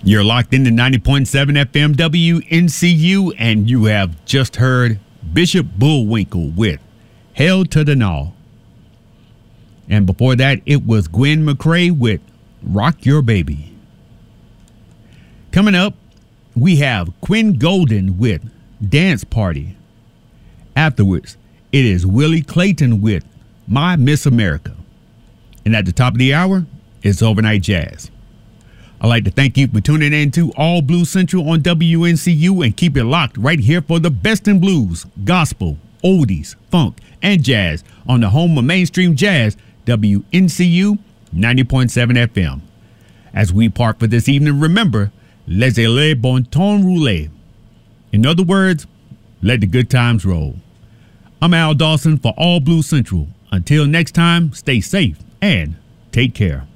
You're locked into 90.7 FM WNCU, and you have just heard Bishop Bullwinkle with Hell to the Gnaw. And before that, it was Gwen McCrae with Rock Your Baby. Coming up, we have Quinn Golden with Dance Party. Afterwards, it is Willie Clayton with My Miss America. And at the top of the hour, it's Overnight Jazz. I'd like to thank you for tuning in to All Blues Central on WNCU, and keep it locked right here for the best in blues, gospel, oldies, funk, and jazz on the home of mainstream jazz, WNCU 90.7 FM. As we part for this evening, remember, laissez-le bon temps rouler. In other words, let the good times roll. I'm Al Dawson for All Blues Central. Until next time, stay safe and take care.